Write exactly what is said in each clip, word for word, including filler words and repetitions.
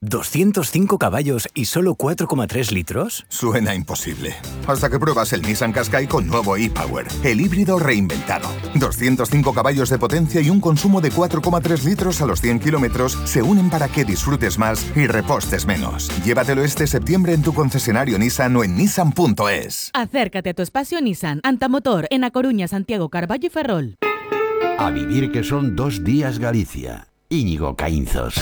¿doscientos cinco caballos y solo cuatro coma tres litros? Suena imposible. Hasta que pruebas el Nissan Qashqai con nuevo e-Power, el híbrido reinventado. doscientos cinco caballos de potencia y un consumo de cuatro coma tres litros a los cien kilómetros se unen para que disfrutes más y repostes menos. Llévatelo este septiembre en tu concesionario Nissan o en nissan punto es. Acércate a tu espacio Nissan Antamotor en A Coruña, Santiago, Carballo y Ferrol. A vivir que son dos días Galicia. Íñigo Caínzos.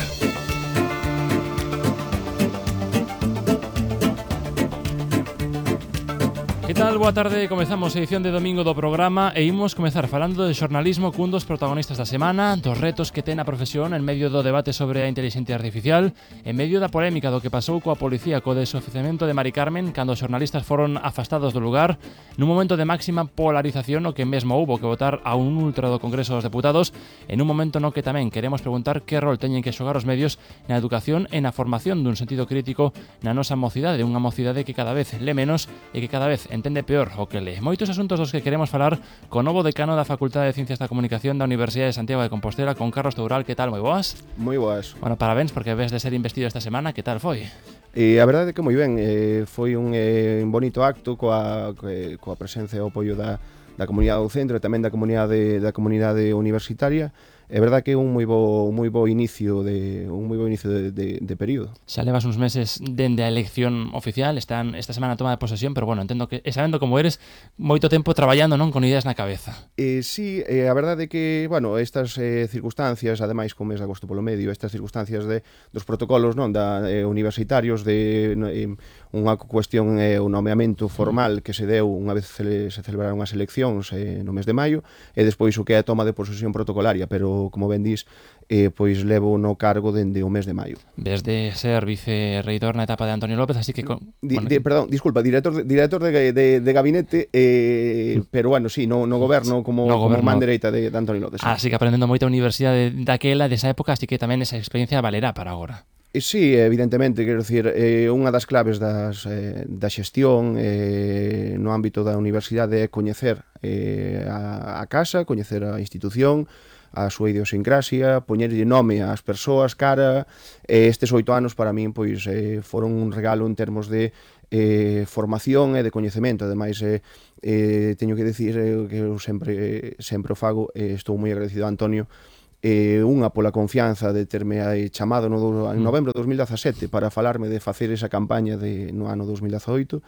Que tal? Boa tarde, comezamos a edición de domingo do programa e imos comezar falando de xornalismo cun dos protagonistas da semana, dos retos que ten a profesión en medio do debate sobre a inteligencia artificial, en medio da polémica do que pasou coa policía co desoficiamento de Mari Carmen cando os xornalistas foron afastados do lugar, nun momento de máxima polarización no que mesmo houbo que votar a un ultra do Congreso dos Deputados, en un momento no que tamén queremos preguntar que rol teñen que xogar os medios na educación e na formación dun sentido crítico na nosa mocidade, unha mocidade que cada vez le menos e que cada vez entende peor o que le. Moitos asuntos dos que queremos falar co novo decano da Facultade de Ciencias da Comunicación da Universidade de Santiago de Compostela, con Carlos Toural. Que tal? Moi boas? Moi boas. Bueno, parabéns porque ves de ser investido esta semana. Que tal foi? E a verdade é que moi ben, eh, foi un, eh, un bonito acto coa, coa presencia e o apoio da, da comunidade do centro e tamén da comunidade, da comunidade universitaria. É verdade que é un moi bo, moi bo inicio de un moi bo inicio de, de, de período. Xa levas uns meses dende a elección oficial, están esta semana a toma de posesión, pero bueno, entendo que, e sabendo como eres, moito tempo traballando, non, con ideas na cabeza. Eh, sí, eh, a verdade é que, bueno, estas eh, circunstancias, ademais con mes de agosto polo medio, estas circunstancias de dos protocolos, non, da eh, universitarios de eh, unha cuestión é eh, un nomeamento formal que se deu unha vez se celebraron as eleccións eh, no mes de maio, e despois o que é a toma de posesión protocolaria, pero como ben dis, eh, pois levo no cargo dende o mes de maio. Ves de ser vicerreitor na etapa de Antonio López, así que... Con, di, bueno, di, perdón, disculpa, director de, director de, de, de gabinete, eh, pero bueno, sí, no, no goberno como, no goberno. como man dereita de, de Antonio López. Sí. Así que aprendendo moita a universidade daquela, desa época, así que tamén esa experiencia valerá para agora. Sí, evidentemente, quero dicir, eh, unha das claves das, eh, da xestión eh, no ámbito da universidade é coñecer eh, a, a casa, coñecer a institución, a súa idiosincrasia, poñerlle nome ás persoas, cara. Eh, estes oito anos para min pois eh, foron un regalo en termos de eh, formación e de coñecemento. Ademais, eh, eh, teño que decir eh, que eu sempre, sempre o fago, eh, estou moi agradecido a Antonio, eh, unha pola confianza de terme chamado no, en novembro de dos mil dezasete para falarme de facer esa campaña de, no ano dos mil dezaoito,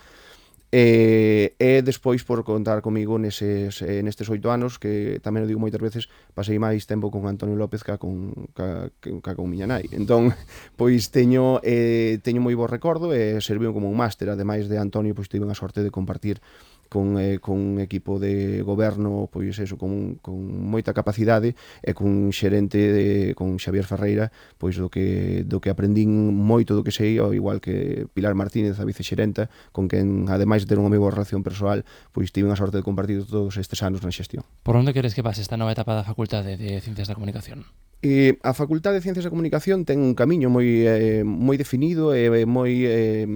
e, e despois por contar comigo neses, nestes oito anos, que tamén o digo moitas veces, pasei máis tempo con Antonio López ca con, ca, ca con miña nai. Entón, pois teño, eh, teño moi bo recordo e serviu como un máster. Ademais de Antonio, pois tive a sorte de compartir con, eh, con un equipo de goberno, pois eso, con, con moita capacidade, e con un xerente de, con Xavier Ferreira, pois do que, do que aprendín moito do que sei, ao igual que Pilar Martínez, a vicexerenta, con quen, ademais de ter unha moi boa relación persoal, pois tive a sorte de compartir todos estes anos na xestión. Por onde queres que pase esta nova etapa da Facultade de Ciencias da Comunicación? E a Facultade de Ciencias da Comunicación ten un camiño moi eh, moi definido e moi eh,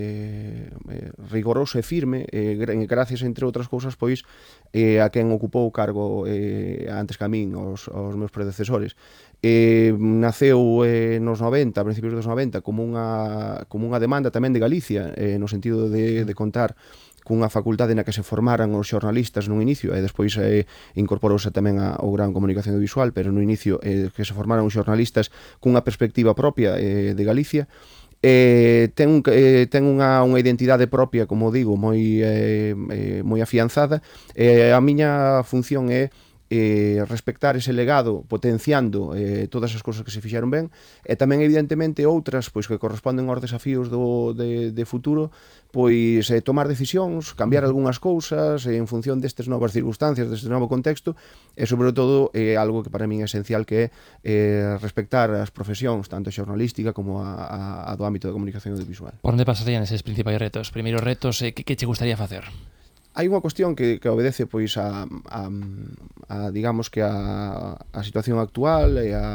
eh, rigoroso e firme, eh, gracias, entre outras cousas, pois eh, a quen ocupou o cargo eh, antes que a min, os, os meus predecesores. Eh, naceu eh, nos noventa, a principios dos noventa, como unha, como unha demanda tamén de Galicia, eh, no sentido de, de contar cunha facultade na que se formaran os xornalistas nun inicio, e despois eh, incorporouse tamén a, o Gran Comunicación Audiovisual, pero no inicio eh, que se formaran os xornalistas cunha perspectiva propia eh, de Galicia. Eh, ten eh, ten unha, unha identidade propia, como digo, moi, eh, eh, moi afianzada. Eh, a miña función é eh, respectar ese legado, potenciando eh, todas as cousas que se fixeron ben, e tamén evidentemente outras pois que corresponden aos desafíos do, de, de futuro, pois eh, tomar decisións, cambiar algunhas cousas eh, en función destes novas circunstancias, deste novo contexto, e sobre todo eh, algo que para min é esencial, que é eh, respectar as profesións, tanto a xornalística como a, a, a do ámbito da comunicación audiovisual. Por onde pasarían eses principais retos? Primeiros retos, eh, que, que che gustaría facer? Hai unha cuestión que, que obedece pois a, a, a digamos que a, a situación actual e a,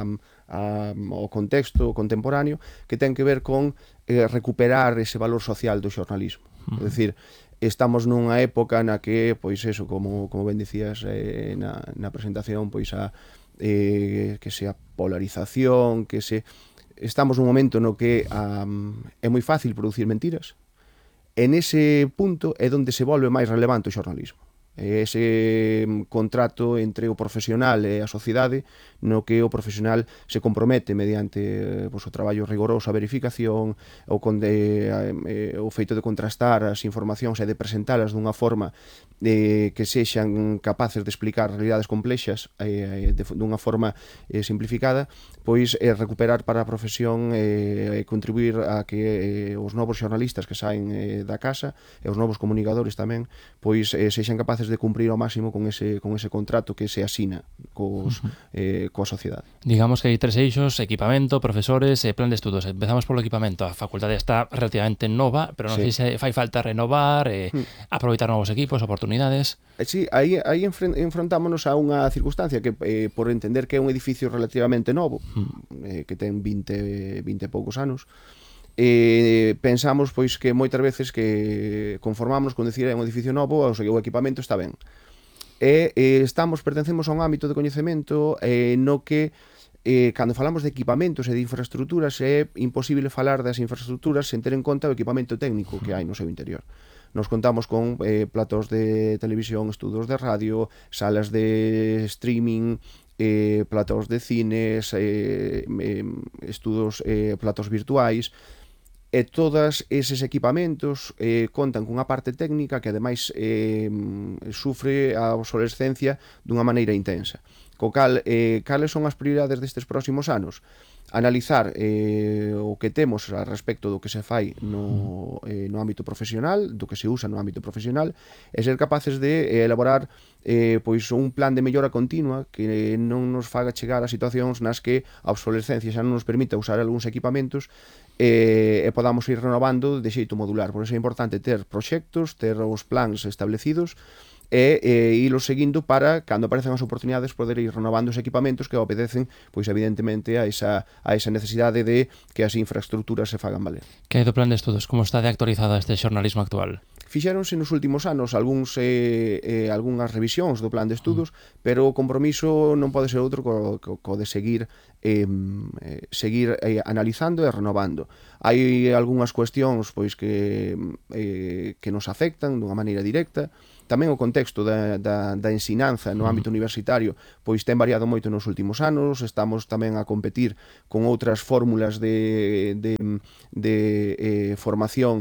a, o contexto contemporáneo, que ten que ver con eh, recuperar ese valor social do xornalismo. Uh-huh. É dicir, estamos nunha época na que, pois eso, como, como ben dicías eh, na, na presentación, pois a eh, que se a polarización, que se estamos nun momento no que um, é moi fácil producir mentiras, e nese punto é onde se volve máis relevante o xornalismo. Ese contrato entre o profesional e a sociedade no que o profesional se compromete mediante pois, o traballo rigoroso, a verificación, o, con de, eh, o feito de contrastar as informacións e de presentalas dunha forma eh, que sexan capaces de explicar realidades complexas eh, de, dunha forma eh, simplificada, pois eh, recuperar para a profesión e eh, contribuir a que eh, os novos xornalistas que saen eh, da casa e os novos comunicadores tamén pois eh, sexan capaces de cumprir ao máximo con ese, con ese contrato que se asina cos, uh-huh. eh, coa sociedade. Digamos que hai tres eixos: equipamento, profesores e plan de estudos. Empezamos polo equipamento. A facultade está relativamente nova, pero non sí. sei se fai falta renovar, eh, uh-huh. aproveitar novos equipos, oportunidades. Eh, sí, aí, aí enfrontámonos a unha circunstancia que, eh, por entender que é un edificio relativamente novo, uh-huh. eh, que ten vinte, vinte e poucos anos, Eh, pensamos pois que moitas veces que conformamos con decir é un edificio novo, o sea, o equipamento está ben. E eh, estamos pertencemos a un ámbito de coñecemento eh, no que eh, cando falamos de equipamentos e de infraestructuras é imposible falar das infraestructuras sen ter en conta o equipamento técnico que hai no seu interior. Nos contamos con eh, platós de televisión, estudos de radio, salas de streaming, eh, platós de cines, eh, eh, estudos, eh, platós virtuais. E todos eses equipamentos eh, contan cunha parte técnica que ademais eh, sufre a obsolescencia dunha maneira intensa. Co cal, eh, cales son as prioridades destes próximos anos? Analizar eh, o que temos a respecto do que se fai no, eh, no ámbito profesional, do que se usa no ámbito profesional, e ser capaces de eh, elaborar eh, pois un plan de mellora continua que non nos faga chegar a situacións nas que a obsolescencia xa non nos permita usar algúns equipamentos e, e podamos ir renovando de xeito modular. Por iso é importante ter proxectos, ter os plans establecidos e eh, ilo seguindo para, cando aparecen as oportunidades, poder ir renovando os equipamentos que obedecen, pois evidentemente, a esa, a esa necesidade de que as infraestructuras se fagan valer. Que hai do plan de estudos? Como está de actualizado este xornalismo actual? Fixéronse nos últimos anos algúns, eh, eh, algunhas revisións do plan de estudos, mm. pero o compromiso non pode ser outro co, co, co de seguir eh, seguir eh, analizando e renovando. Hai algunhas cuestións pois que, eh, que nos afectan dunha maneira directa. Tamén o contexto da, da, da ensinanza no ámbito universitario pois ten variado moito nos últimos anos. Estamos tamén a competir con outras fórmulas de, de, de eh, formación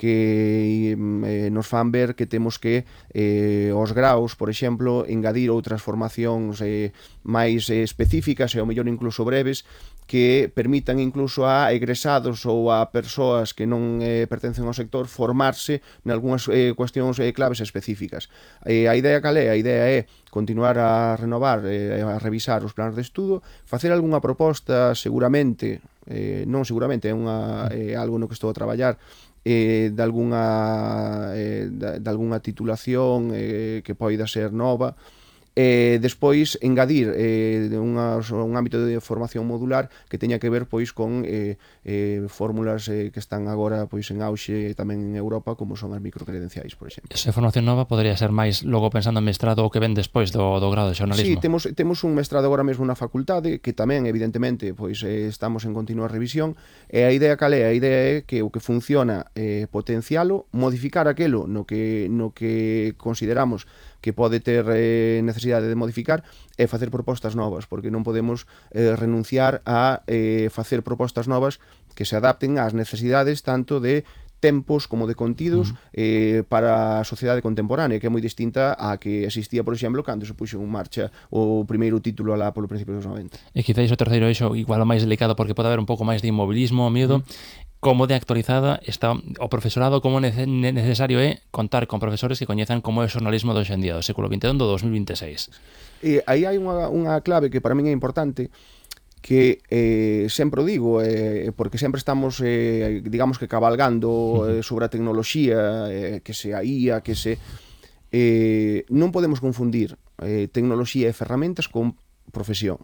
que eh, nos fan ver que temos que eh, os graos, por exemplo, engadir outras formacións eh, máis eh, específicas e ao mellor incluso breves que permitan incluso a egresados ou a persoas que non eh, pertencen ao sector formarse nalgúnas eh, cuestións eh, claves específicas. Eh, a idea cal é? A idea é continuar a renovar, eh, a revisar os planos de estudo, facer algunha proposta seguramente, eh, non seguramente, é unha, eh, algo no que estou a traballar, eh, de algunha eh, de, de algunha titulación eh, que poida ser nova, e despois engadir eh, unha, un ámbito de formación modular que teña que ver pois con eh, eh, fórmulas eh, que están agora pois en auxe tamén en Europa, como son as microcredenciais, por exemplo. Esa formación nova podría ser máis logo pensando en mestrado ou que ven despois do, do grado de xornalismo? Sí, temos, temos un mestrado agora mesmo na facultade que tamén evidentemente pois eh, estamos en continua revisión, e a idea cal é? A idea é que o que funciona eh, potencialo, modificar aquelo no que, no que consideramos que pode ter eh, necesidade de modificar e facer propostas novas, porque non podemos eh, renunciar a eh, facer propostas novas que se adapten ás necesidades tanto de tempos como de contidos uh-huh. eh, para a sociedade contemporánea, que é moi distinta á que existía, por exemplo, cando se puxo en marcha o primeiro título alá polo principio dos noventa. E quizáis o terceiro eixo igual o máis delicado, porque pode haber un pouco máis de inmobilismo, medo. Uh-huh. Como de actualizada está o profesorado, como necesario é contar con profesores que coñezan como é o xornalismo do hoxe en día, do século vinte e un do dos mil vinte e seis. E aí hai unha, unha clave que para min é importante, que eh, sempre o digo, eh, porque sempre estamos, eh, digamos que cabalgando eh, sobre a tecnoloxía, eh, que se a I A, que se... Eh, non podemos confundir eh, tecnoloxía e ferramentas con profesión.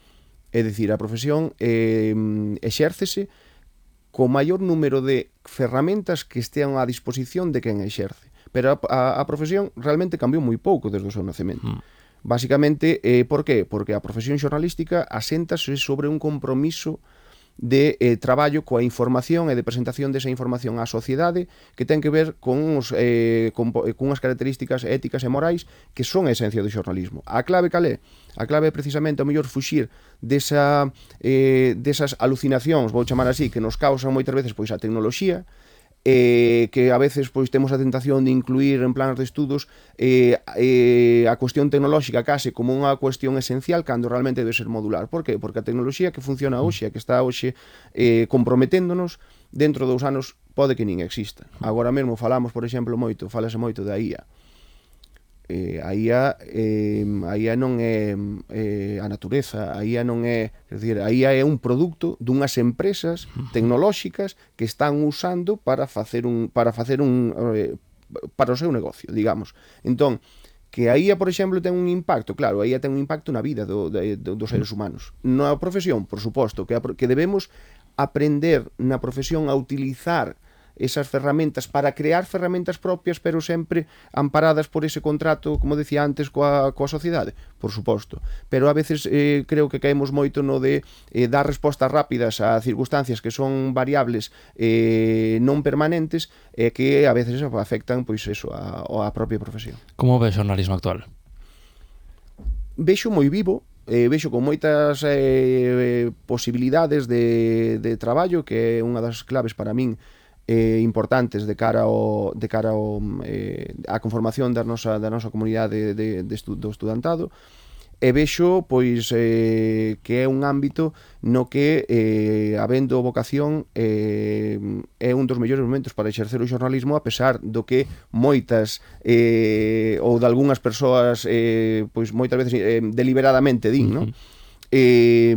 É dicir, a profesión eh, exércese co maior número de ferramentas que estean á disposición de quen exerce. Pero a, a, a profesión realmente cambiou moi pouco desde o seu nacemento. Mm. Básicamente, eh, por qué? Porque a profesión xornalística aséntase sobre un compromiso de eh, traballo coa información e de presentación desa información á sociedade que ten que ver con, uns, eh, con, con unhas características éticas e morais que son a esencia do xornalismo. A clave cal é? A clave é precisamente o mellor fuxir desa, eh, desas alucinacións, vou chamar así, que nos causan moitas veces pois a tecnoloxía, eh, que a veces pois temos a tentación de incluir en planos de estudos eh, eh, a cuestión tecnolóxica case como unha cuestión esencial cando realmente debe ser modular. Por que? Porque a tecnoloxía que funciona hoxe, a que está hoxe eh, comprometéndonos, dentro de dous anos pode que nin exista. Agora mesmo falamos, por exemplo, moito, falase moito da I A. Eh, a I A eh, a I A non é eh, a natureza, a I A non é, quer dizer, a I A é un produto dunhas empresas tecnolóxicas que están usando para facer un para facer un eh, para o seu negocio, digamos. Entón, que a I A, por exemplo, ten un impacto, claro, a I A ten un impacto na vida do, de, do, dos seres humanos. Na profesión, por suposto, que, a, que debemos aprender na profesión a utilizar esas ferramentas para crear ferramentas propias, pero sempre amparadas por ese contrato, como decía antes, coa, coa sociedade, por suposto. Pero a veces eh, creo que caemos moito no de eh, dar respostas rápidas a circunstancias que son variables eh, non permanentes e eh, que a veces afectan pois eso, a, a propia profesión. Como ve o xornalismo actual? Vexo moi vivo, eh, vexo con moitas eh, posibilidades de, de traballo, que é unha das claves para min eh, importantes de cara ao, de cara ao, eh, a conformación da nosa, da nosa comunidade de, de estu, do estudantado, e vexo pois eh, que é un ámbito no que eh, habendo vocación eh, é un dos mellores momentos para exercer o xornalismo, a pesar do que moitas eh, ou de algunhas persoas eh, pois moitas veces eh, deliberadamente din, non? Eh,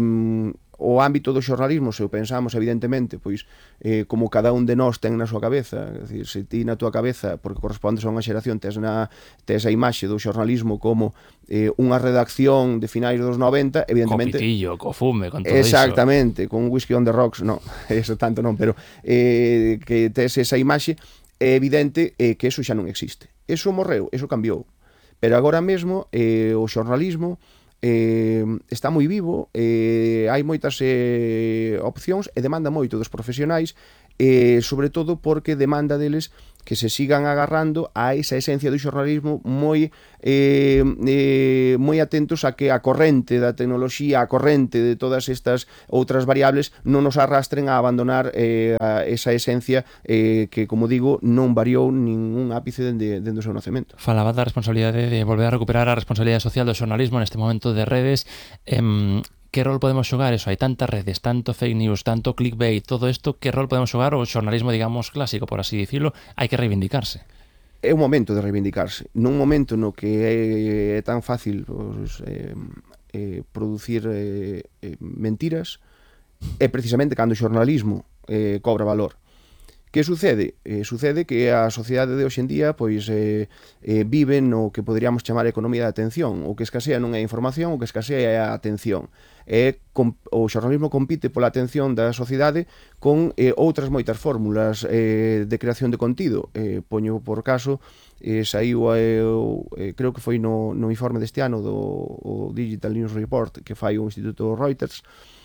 o ámbito do xornalismo, se o pensamos evidentemente, pois eh, como cada un de nós ten na súa cabeza, é dicir, se ti na túa cabeza, porque correspondes a unha xeración, tes, na, tes a imaxe do xornalismo como eh, unha redacción de finais dos noventa, evidentemente... Co pitillo, co fume, con todo exactamente, iso. Con whisky on the rocks, non, eso tanto non, pero eh, que tes esa imaxe, é evidente eh, que eso xa non existe. Eso morreu, eso cambiou. Pero agora mesmo eh, o xornalismo Eh, está moi vivo, eh, hai moitas eh, opcións e demanda moito dos profesionais, eh, sobre todo porque demanda deles que se sigan agarrando a esa esencia do xornalismo moi eh, eh, moi atentos a que a corrente da tecnoloxía, a corrente de todas estas outras variables non nos arrastren a abandonar eh, a esa esencia eh, que, como digo, non variou ningún ápice dende, dende o seu nacemento. Falaba da responsabilidade de volver a recuperar a responsabilidade social do xornalismo neste momento de redes. Em, que rol podemos xogar eso? Hai tantas redes, tanto fake news, tanto clickbait, todo isto, que rol podemos xogar o xornalismo, digamos, clásico, por así dicirlo? Hai que reivindicarse. É un momento de reivindicarse, nun momento no que é, é tan fácil pues, eh, eh, producir eh, eh, mentiras, é precisamente cando o xornalismo eh, cobra valor. Que sucede? Eh, sucede que a sociedade de hoxe en día pois, eh, eh, vive no que poderíamos chamar economía da atención. O que escasea non é a información, o que escasea é a atención. É, com, o xornalismo compite pola atención da sociedade con eh, outras moitas fórmulas eh, de creación de contido. Eh, poño por caso, eh, saiu, eh, eh, creo que foi no, no informe deste ano do o Digital News Report que fai o Instituto Reuters,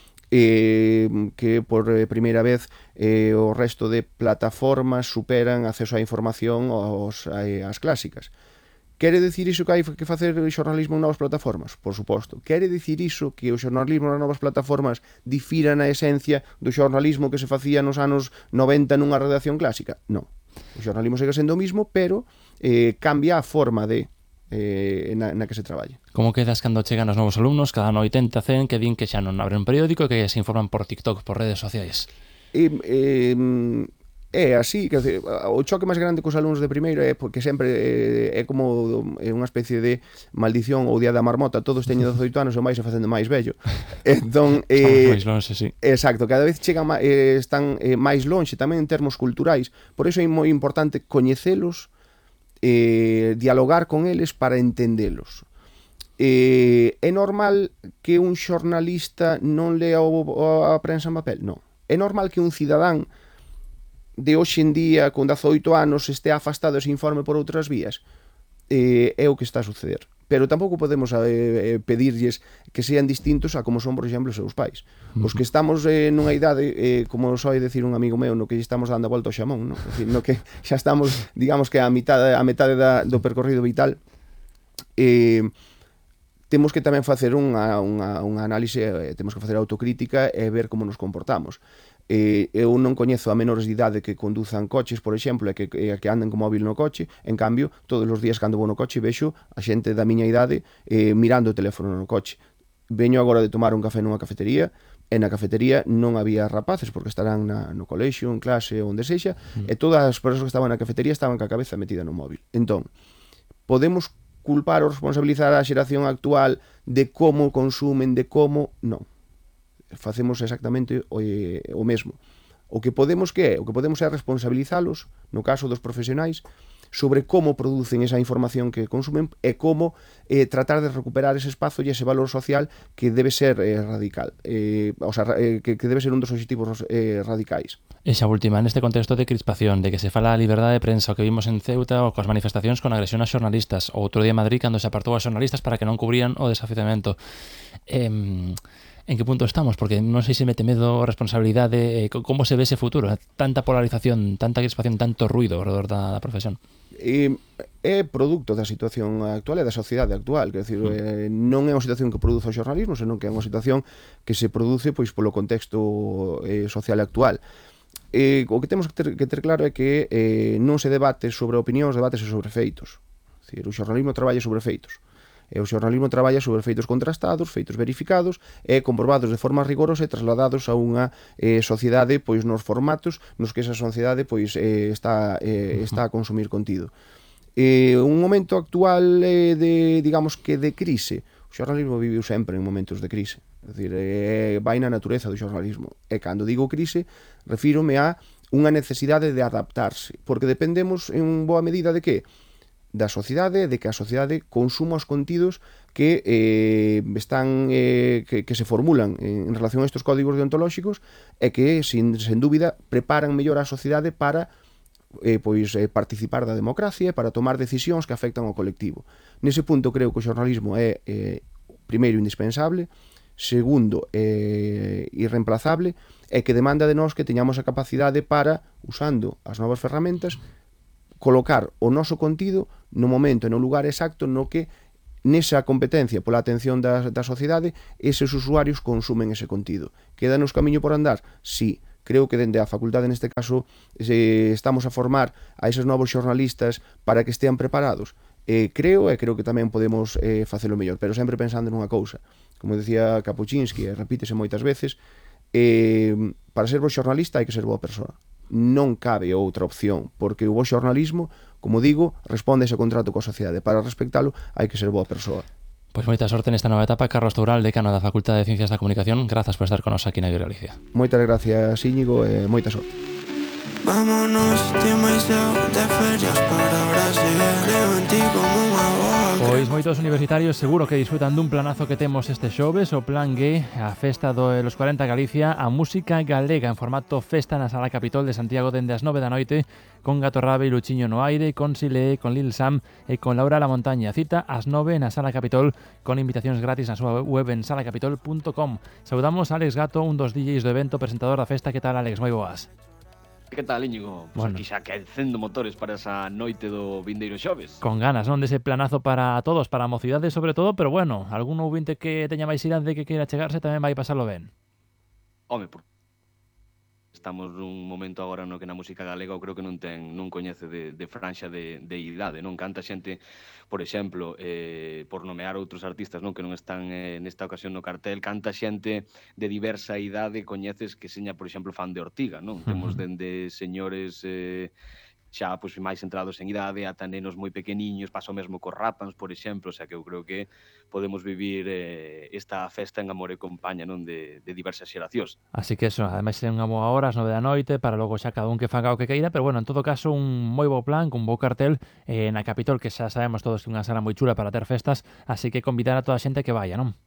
Eh, que por eh, primeira vez eh, o resto de plataformas superan acceso á información aos, ás clásicas. Quere dicir iso que hai que facer xornalismo en novas plataformas? Por suposto. Quere dicir iso que o xornalismo nas novas plataformas difira na esencia do xornalismo que se facía nos anos noventa nunha redacción clásica? Non. O xornalismo segue sendo o mismo, pero eh, cambia a forma de Eh, na, na que se traballe. Como quedas cando chegan os novos alumnos, cada ano oitenta, cen, que din que xa non abren un periódico e que se informan por TikTok, por redes sociais? E, eh, é así, que o choque máis grande cos alumnos de primeiro é porque sempre é, é como é unha especie de maldición ou día da marmota, todos teñen dezoito anos e máis se facendo máis vello. Entón, eh, máis longe, sí. Exacto, cada vez chegan eh, están eh, máis longe tamén en termos culturais, por iso é moi importante coñecelos, Eh, dialogar con eles para entendelos. Eh, é normal que un xornalista non lea o, a prensa en papel? Non. É normal que un cidadán de hoxe en día, con dezoito anos, este afastado e se informe por outras vías? Eh, é o que está a suceder. pero tampouco podemos eh, pedirlles que sean distintos a como son, por exemplo, os seus pais. Os que estamos eh, nunha idade, eh, como soe decir un amigo meu, no que estamos dando a volta ao xamón, no? Decir, no que xa estamos, digamos que a mitad, a metade da, do percorrido vital, eh, temos que tamén facer unha, unha, unha análise, eh, temos que facer autocrítica e ver como nos comportamos. Eh, eu non coñezo a menores de idade que conduzan coches, por exemplo, e que, e que anden con móvil no coche. En cambio, todos os días cando vou no coche vexo a xente da miña idade eh, mirando o teléfono no coche. Veño agora de tomar un café nunha cafetería, e na cafetería non había rapaces porque estarán na, no colexio, en clase, onde sexa, mm. e todas as persoas que estaban na cafetería estaban ca cabeza metida no móvil. Entón, podemos culpar ou responsabilizar a xeración actual de como consumen, de como... Non. Facemos exactamente o, eh, o mesmo. O que podemos que é? O que podemos é responsabilizalos, no caso dos profesionais, sobre como producen esa información que consumen e como eh, tratar de recuperar ese espazo e ese valor social que debe ser eh, radical, eh, o sea, eh, que, que debe ser un dos objetivos eh, radicais. Esa última, neste contexto de crispación, de que se fala a liberdade de prensa, o que vimos en Ceuta, ou coas manifestacións con agresión a xornalistas, ou outro día en Madrid, cando se apartou a xornalistas para que non cubrían o desafiamento. Eh, en que punto estamos? Porque non sei se mete medo, responsabilidade, eh, como se ve ese futuro, tanta polarización, tanta crispación, tanto ruido alrededor da, da profesión. E é produto da situación actual e da sociedade actual, quer decir, eh, non é unha situación que produce o xornalismo, senón que é unha situación que se produce pois polo contexto eh, social actual. Eh, o que temos que ter, que ter claro é que eh, non se debate sobre opinións, debate sobre feitos. Quer decir, o xornalismo traballa sobre feitos. E o xornalismo traballa sobre feitos contrastados, feitos verificados e comprobados de forma rigorosa e trasladados a unha eh, sociedade pois nos formatos nos que esa sociedade pois eh, está eh, está a consumir contido. Eh, un momento actual eh, de, digamos que de crise. O xornalismo viviu sempre en momentos de crise. É dicir, eh, vai na natureza do xornalismo. E cando digo crise, refírome a unha necesidade de adaptarse, porque dependemos en boa medida de que? Da sociedade, de que a sociedade consuma os contidos que eh, están eh, que, que se formulan en, en relación a estes códigos deontolóxicos e que, sin, sen dúbida, preparan mellor a sociedade para eh, pois, eh, participar da democracia e para tomar decisións que afectan ao colectivo. Nese punto creo que o xornalismo é, eh, primeiro, indispensable, segundo, eh, irreemplazable, e que demanda de nós que teñamos a capacidade para, usando as novas ferramentas, colocar o noso contido no momento e no lugar exacto no que nesa competencia pola atención da, da sociedade eses usuarios consumen ese contido. Quédanos camiño por andar? Sí. Creo que dende a facultade neste caso se estamos a formar a eses novos xornalistas para que estean preparados. Eh, creo e creo que tamén podemos eh, facelo mellor, pero sempre pensando nunha cousa. Como decía Kapuscinski, e repítese moitas veces, eh, para ser bo xornalista hai que ser boa persoa. Non cabe outra opción, porque o bo xornalismo, como digo, responde a ese contrato coa sociedade. Para respectalo, hai que ser boa persoa. Pois moita sorte nesta nova etapa. Carlos Toural, decano da Facultade de Ciencias da Comunicación, grazas por estar con nos aquí na Radio Galicia. Moitas gracias, Íñigo, e moita sorte. Vámonos, tema de ferias para Brasil. Creo en ti como unha boa. Pois moitos universitarios seguro que disfrutan dun planazo que temos este xoves, o Plan G, a festa do los cuarenta Galicia, a música galega en formato festa na Sala Capitol de Santiago dende as nove da noite, con Gato Rabe e Luchiño no aire, con Silé, con Lil Sam e con Laura La Montaña. Cita ás nove na Sala Capitol, con invitacións gratis na súa web en sala capitol punto com. Saudamos a Alex Gato, un dos D Js do evento, presentador da festa. Que tal, Alex? Moi boas. Que tal, Íñigo? Pues bueno, aquí xa quecendo motores para esa noite do vindeiro xoves. Con ganas, non? Dese planazo para todos, para a mocidade sobre todo, pero bueno, algún ouvinte que teña máis idade que queira chegarse tamén vai pasarlo ben. Home, por... estamos nun momento agora no que na música galega eu creo que non ten, non coñece de, de franxa de, de idade, non? Canta xente, por exemplo, eh, por nomear outros artistas, non, que non están eh, nesta ocasión no cartel, canta xente de diversa idade, coñeces que seña, por exemplo, fan de Ortiga, non? Uh-huh. Temos dende señores eh, xa pois, máis entrados en idade, ata nenos moi pequeniños, pasa o mesmo cos Rapans, por exemplo, o sea que eu creo que podemos vivir eh, esta festa en amor e compaña, non, de, de diversas xeracións. Así que eso, ademais é unha boa hora, as nove da noite, para logo xa cada un que faga o que queira, pero bueno, en todo caso, un moi bo plan, un bo cartel eh, na Capitol, que xa sabemos todos que é unha sala moi chula para ter festas, así que convidar a toda a xente que vaya, non?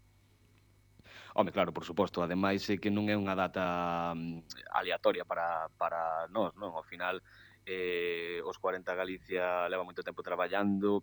Home, claro, por suposto, ademais é que non é unha data aleatoria para, para nós, non? Ao final, eh, os cuarenta Galicia leva moito tempo traballando,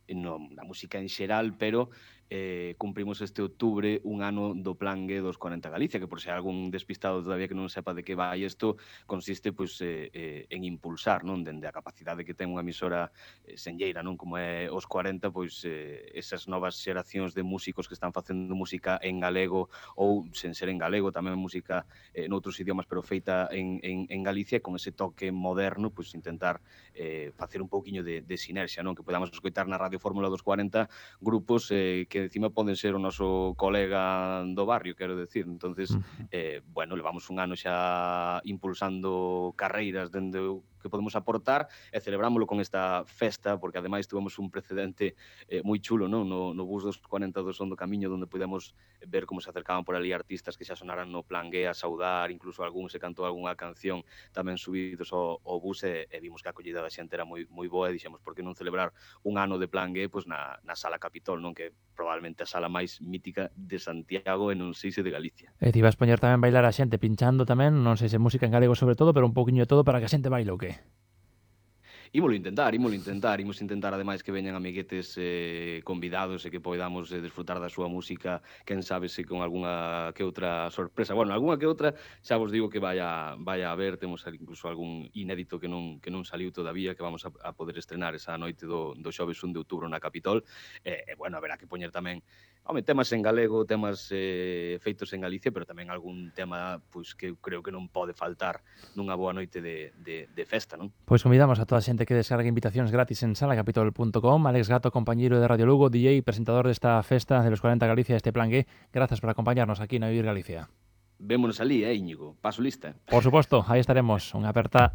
no, na música en xeral, pero eh, cumprimos este outubro un ano do Plan G dos corenta Galicia, que por se algún despistado todavía que non sepa de que vai isto, consiste pois, eh, eh, en impulsar, non, dende a capacidade que ten unha emisora eh, senlleira, non, como é os corenta, pois eh, esas novas xeracións de músicos que están facendo música en galego ou sen ser en galego, tamén música eh, noutros idiomas, pero feita en, en, en Galicia, con ese toque moderno, pois intentar eh, facer un pouquiño de, de sinerxia, non, que podamos escoitar na Radio Fórmula dos corenta grupos eh, que encima poden ser o noso colega do barrio, quero decir. Entonces, eh, bueno, levamos un ano xa impulsando carreiras dende o que podemos aportar e celebrámoslo con esta festa, porque ademais tuvemos un precedente eh, moi chulo, non? No, no bus dos corenta do Son do Camiño, onde podemos ver como se acercaban por ali artistas que xa sonaran no Plan G a saudar, incluso algún se cantou algunha canción tamén subidos ao, ao bus, e, e vimos que a acollida da xente era moi, moi boa, e dixemos, por que non celebrar un ano de Plan G pois na, na Sala Capitol, non, que probablemente a sala máis mítica de Santiago e non sei se de Galicia. E ti vas poñer tamén bailar a xente pinchando tamén, non sei se música en galego sobre todo, pero un pouquiño de todo para que a xente baile o que? Ímolo intentar, ímolo intentar, imos intentar ademais que veñan amiguetes eh, convidados e que podamos eh, desfrutar da súa música, quen sabe se con algunha que outra sorpresa. Bueno, algunha que outra, xa vos digo que vaya vaya a ver, temos incluso algún inédito que non que non saliu todavía, que vamos a, a poder estrenar esa noite do, do xoves un de outubro na Capitol. E, eh, bueno, haberá que poñer tamén Home, temas en galego, temas eh, feitos en Galicia, pero tamén algún tema pois que creo que non pode faltar nunha boa noite de, de, de festa, non? Pois convidamos a toda a xente que descargue invitacións gratis en sala capitol punto com. Alex Gato, compañeiro de Radio Lugo, D J e presentador desta festa de los cuarenta Galicia, este Plan G. Grazas por acompañarnos aquí na Vivir Galicia. Vémonos ali, eh, Íñigo. Paso lista. Por suposto, aí estaremos. Unha aperta.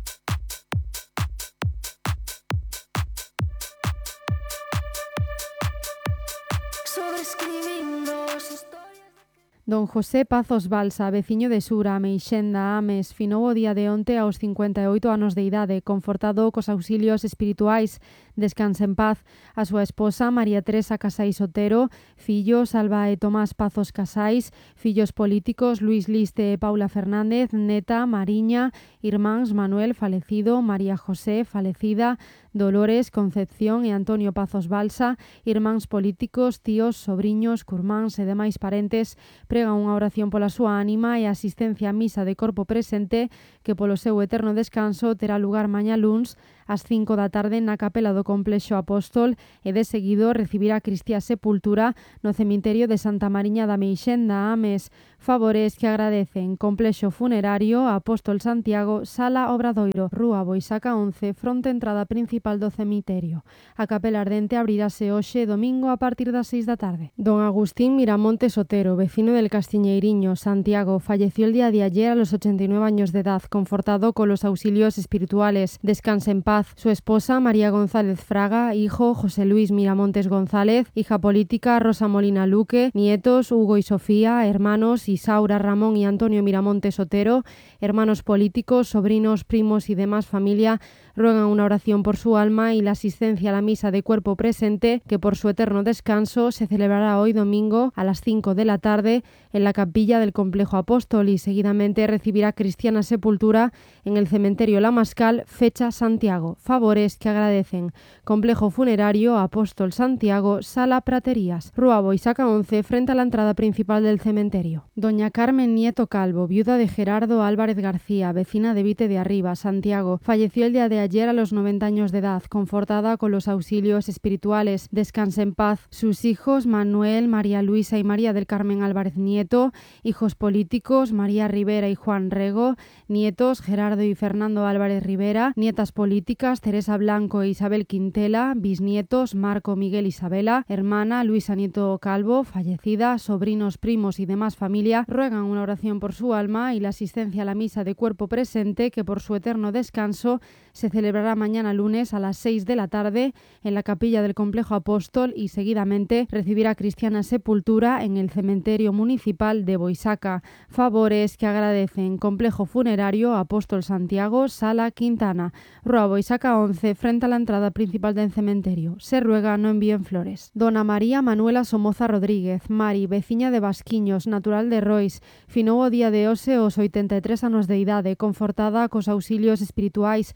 Don José Pazos Balsa, veciño de Sura, Meixenda, Ames, finou o día de onte aos cincuenta e oito anos de idade, confortado cos auxilios espirituais. Descanse en paz a súa esposa María Teresa Casais Otero, fillos Alba e Tomás Pazos Casais, fillos políticos Luis Liste e Paula Fernández, neta Mariña, irmáns Manuel falecido, María José falecida, Dolores, Concepción e Antonio Pazos Balsa, irmáns políticos, tíos, sobriños, curmáns e demais parentes, pregan unha oración pola súa ánima e asistencia á misa de corpo presente que polo seu eterno descanso terá lugar mañá luns ás cinco da tarde na capela do Complexo Apóstol e de seguido recibirá Cristiá sepultura no cemiterio de Santa Mariña da Meixenda, Ames. Favores que agradecen Complexo Funerario Apóstol Santiago, Sala Obradoiro, Rúa Boisaca once, fronte entrada principal do cemiterio. A capela ardente abrirase hoxe domingo a partir das seis da tarde. Don Agustín Miramontes Otero, vecino del Castiñeiriño, Santiago, falleció el día de ayer a los ochenta y nueve años de edad, confortado con los auxilios espirituales. Descanse en paz. Su esposa, María González Fraga, hijo, José Luis Miramontes González, hija política, Rosa Molina Luque, nietos, Hugo y Sofía, hermanos, Isaura, Ramón y Antonio Miramontes Otero, hermanos políticos, sobrinos, primos y demás familia, ruegan una oración por su alma y la asistencia a la misa de cuerpo presente, que por su eterno descanso se celebrará hoy domingo a las cinco de la tarde en la capilla del Complejo Apóstol y seguidamente recibirá cristiana sepultura en el cementerio La Mascal, fecha Santiago. Favores que agradecen Complejo Funerario Apóstol Santiago, Sala Praterías, Rúa Boisaca once, frente a la entrada principal del cementerio. Doña Carmen Nieto Calvo, viuda de Gerardo Álvarez García, vecina de Vite de Arriba, Santiago, falleció el día de ayer a los noventa años de edad, confortada con los auxilios espirituales. Descanse en paz. Sus hijos Manuel, María Luisa y María del Carmen Álvarez Nieto, hijos políticos María Rivera y Juan Rego, nietos Gerardo y Fernando Álvarez Rivera, nietas políticas Teresa Blanco e Isabel Quintela, bisnietos Marco, Miguel, Isabela, hermana Luisa Nieto Calvo, fallecida, sobrinos, primos y demás familia, ruegan una oración por su alma y la asistencia a la misa de cuerpo presente, que por su eterno descanso se celebrará mañana lunes a las seis de la tarde en la capilla del Complejo Apóstol y seguidamente recibirá cristiana sepultura en el cementerio municipal de Boisaca. Favores que agradecen Complejo Funerario Apóstol Santiago, Sala Quintana, Rúa Boisaca once, frente a la entrada principal del cementerio. Se ruega no envíen flores. Dona María Manuela Somoza Rodríguez, Mari, veciña de Basquiños, natural de Rois, finou o día de hoxe aos oitenta e tres anos de idade, confortada cos auxilios espirituais. De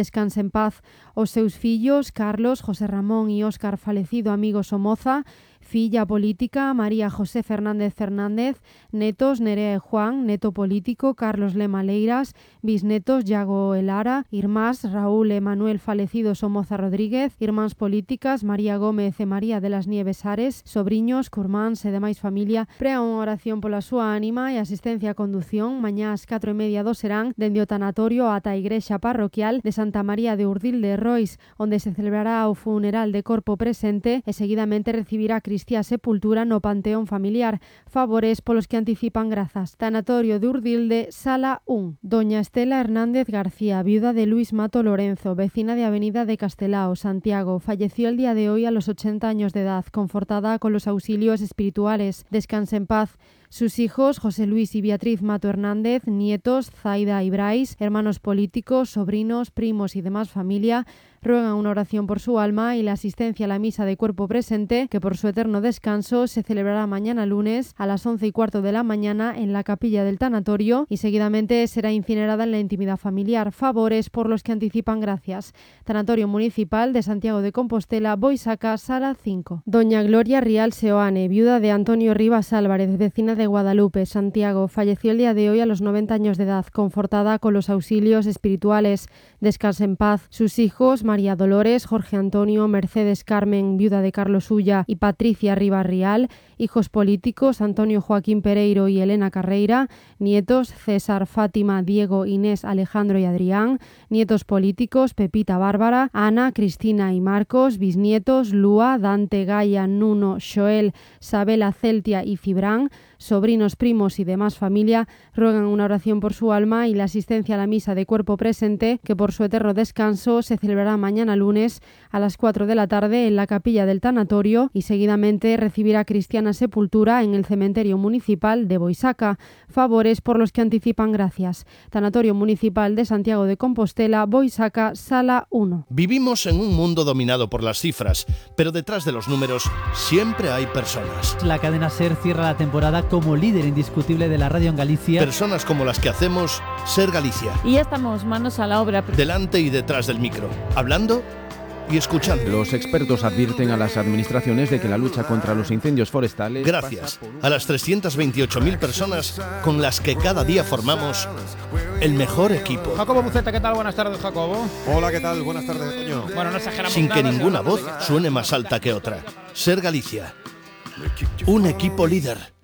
descanse en paz. Os seus fillos, Carlos, José Ramón e Óscar falecido amigo Somoza, filla política María José Fernández Fernández, netos Nerea e Juan, neto político Carlos Lema Leiras, bisnetos Yago Elara, irmás Raúl e Manuel falecido Somoza Rodríguez, irmáns políticas María Gómez e María de las Nieves Ares, sobriños, curmáns e demais familia, prea unha oración pola súa ánima e asistencia a condución mañá ás catro e media do serán dende o tanatorio ata a igrexa parroquial de Santa María de Urdil de Rois, onde se celebrará o funeral de corpo presente e seguidamente recibirá Cristiá sepultura no panteón familiar. Favores polos que anticipan grazas. Tanatorio de Urdilde, Sala un. Doña Estela Hernández García, viuda de Luis Mato Lorenzo, vecina de Avenida de Castelao, Santiago, falleció el día de hoy a los ochenta años de edad, confortada con los auxilios espirituales. Descanse en paz. Sus hijos, José Luis y Beatriz Mato Hernández, nietos, Zaida y Brais, hermanos políticos, sobrinos, primos y demás familia, ruegan una oración por su alma y la asistencia a la misa de cuerpo presente, que por su eterno descanso se celebrará mañana lunes a las once y cuarto de la mañana en la capilla del tanatorio y seguidamente será incinerada en la intimidad familiar. Favores por los que anticipan gracias. Tanatorio Municipal de Santiago de Compostela, Boisaca, Sala cinco. Doña Gloria Rial Seoane, viuda de Antonio Rivas Álvarez, vecina de Guadalupe, Santiago, falleció el día de hoy a los noventa años de edad, confortada con los auxilios espirituales. Descanse en paz. Sus hijos, María Dolores, Jorge Antonio, Mercedes Carmen, viuda de Carlos Ulla, y Patricia Rivas Rial, hijos políticos, Antonio Joaquín Pereiro y Elena Carreira, nietos, César, Fátima, Diego, Inés, Alejandro y Adrián, nietos políticos, Pepita Bárbara, Ana, Cristina y Marcos, bisnietos, Lua, Dante, Gaia, Nuno, Joel, Sabela, Celtia y Fibrán, sobrinos, primos y demás familia, ruegan una oración por su alma y la asistencia a la misa de cuerpo presente, que por su eterno descanso se celebrará mañana lunes a las cuatro de la tarde en la capilla del tanatorio y seguidamente recibirá cristiana sepultura en el cementerio municipal de Boisaca. Favores por los que anticipan gracias. Tanatorio Municipal de Santiago de Compostela, Boisaca, Sala uno. Vivimos en un mundo dominado por las cifras, pero detrás de los números siempre hay personas. La cadena SER cierra la temporada como líder indiscutible de la radio en Galicia. Personas como las que hacemos Ser Galicia. Y ya estamos manos a la obra. Delante y detrás del micro, hablando y escuchando. Los expertos advierten a las administraciones de que la lucha contra los incendios forestales... Gracias a las trescientas veintiocho mil personas con las que cada día formamos el mejor equipo. Jacobo Buceta, ¿qué tal? Buenas tardes, Jacobo. Hola, ¿qué tal? Buenas tardes, Toño. Bueno, no exageramos Sin nada, que ninguna voz suene más alta que otra. Ser Galicia. Un equipo líder.